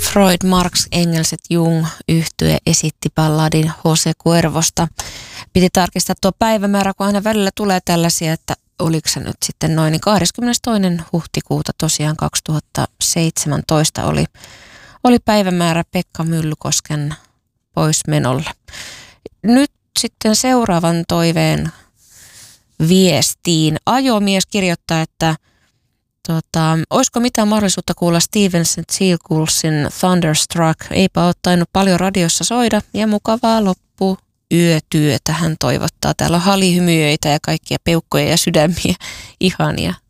Freud, Marx, Engels et Jung -yhtye esitti balladin Jose Cuervosta. Piti tarkistaa tuo päivämäärä, kun aina välillä tulee tällaisia, että oliko se nyt sitten noin, niin 22. huhtikuuta tosiaan 2017 oli päivämäärä Pekka Myllykosken poismenolle. Nyt sitten seuraavan toiveen viestiin. Ajomies kirjoittaa, että olisiko mitään mahdollisuutta kuulla Steven Seagullsin Thunderstruck? Eipä ole tainnut paljon radiossa soida ja mukavaa loppuyötyötä hän toivottaa. Täällä on halihymyöitä ja kaikkia peukkoja ja sydämiä. Ihania.